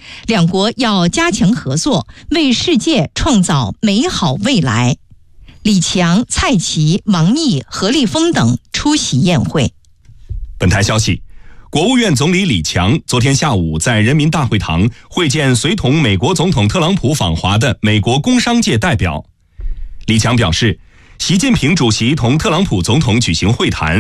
两国要加强合作，为世界创造美好未来。李强、蔡奇、王毅、何立峰等出席宴会。 本台消息，国务院总理李强昨天下午在人民大会堂会见随同美国总统特朗普访华的美国工商界代表。李强表示，习近平主席同特朗普总统举行会谈